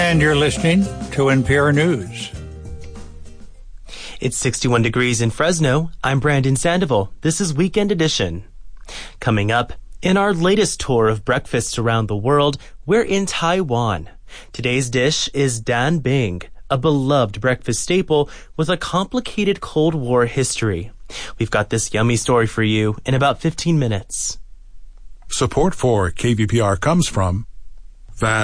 And you're listening to NPR News. It's 61 degrees in Fresno. I'm Brandon Sandoval. This is Weekend Edition. Coming up, in our latest tour of breakfasts around the world, we're in Taiwan. Today's dish is Dan Bing, a beloved breakfast staple with a complicated Cold War history. We've got this yummy story for you in about 15 minutes. Support for KVPR comes from